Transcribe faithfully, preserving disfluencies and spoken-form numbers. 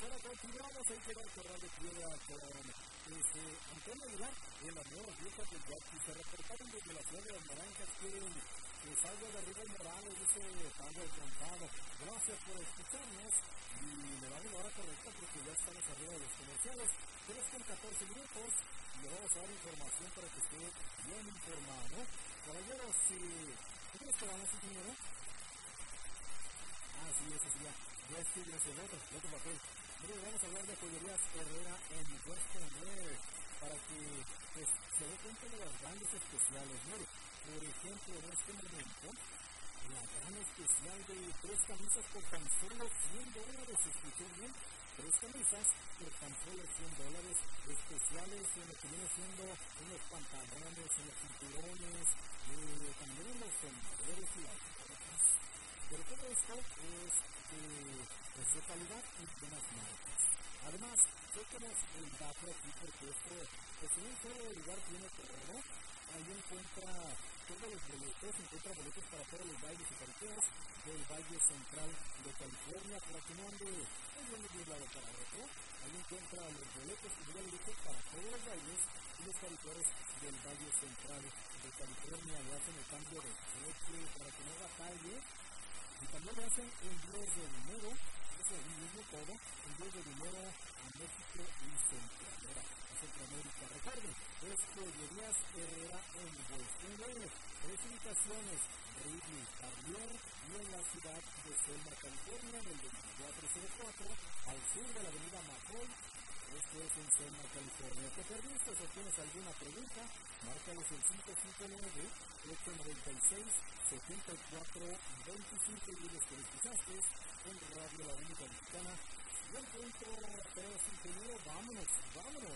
Bueno, continuamos, ahí queda el corral de piedra con este, Antonio Aguilar en las nuevas viejas del Yaqui. Se reportaron desde la ciudad de las Naranjas, quieren que salga de arriba el Morales, dice Pablo el Trompado. Gracias por escucharnos y le damos la hora correcta porque ya estamos arriba de los comerciales. tres con catorce minutos y le vamos a dar información para que esté bien informado. Caballeros, si ¿cómo es que vamos a primero? Ah, sí, eso sí, ya. Ya estoy en ese otro, otro papel. Pero vamos a hablar de Joyerías Herrera en Western Wear para que pues, se dé cuenta de las grandes especiales. Mire, por ejemplo, en este momento, la gran especial de tres camisas por tan solo cien dólares. ¿Escuchó bien? Tres camisas por tan solo cien dólares. Especiales en lo que viene siendo en los pantalones, en los cinturones, eh, también en los sombreros y las botas. Pero todo esto es eh, pues de calidad y buenas marcas. Además, chequemos el dato aquí porque esto, pues en un solo lugar tiene todo. Ahí encuentra todos los boletos, encuentra boletos para todos los bailes y parqueos del Valle Central de California, para que no ande yendo de un lado para otro. Ahí encuentra los boletos y boletos para todos los bailes y los parqueos del Valle Central de California. Le hacen el cambio de cheque para que no batalle. Y también le hacen envíos de dinero, eso es el mismo todo, envíos de dinero a México y Centroamérica. Centroamérica. Recuerden, es Joyerías Herrera en Western Wear. Tres ubicaciones, Ridley, Carrier y en la ciudad de Selma, California, en el veinticuatro cero cuatro, al sur de la avenida McCoy. Esto es en Selma, California. ¿Te perdiste o tienes alguna pregunta? Márcalos el cinco cinco nueve, ocho nueve seis, siete cuatro dos cinco y diles que lo escuchaste en Radio La Única Mexicana. Yo encuentro tres ingeniero, vámonos, vámonos.